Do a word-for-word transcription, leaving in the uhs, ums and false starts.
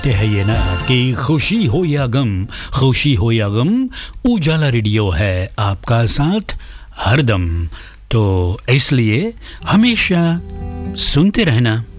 कहते हैं ये ना कि खुशी हो या गम, खुशी हो या गम, उजाला रेडियो है आपका साथ हरदम। तो इसलिए हमेशा सुनते रहना।